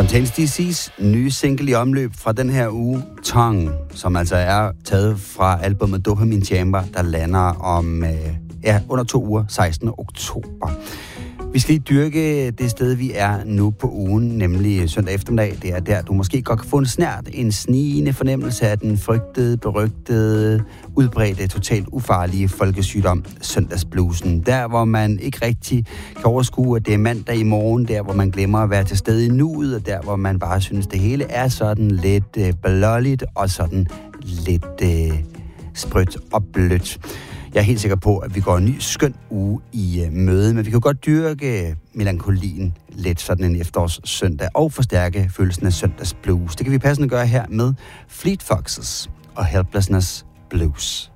Fontaines DC's nye single i omløb fra den her uge, Tongue, som altså er taget fra albumet Dopamine Chamber, der lander om under 2 uger, 16. oktober. Vi skal lige dyrke det sted, vi er nu på ugen, nemlig søndag eftermiddag. Det er der, du måske godt kan få en snigende fornemmelse af den frygtede, berygtede, udbredte, totalt ufarlige folkesygdom, søndagsbluesen. Der, hvor man ikke rigtig kan overskue, at det er mandag i morgen, der, hvor man glemmer at være til stede i nuet, og der, hvor man bare synes, det hele er sådan lidt blåligt og sådan lidt sprødt og blødt. Jeg er helt sikker på, at vi går en ny skøn uge i møde, men vi kan godt dyrke melankolien lidt sådan en efterårssøndag og forstærke følelsen af søndagsblues. Det kan vi passende gøre her med Fleet Foxes og Helplessness Blues.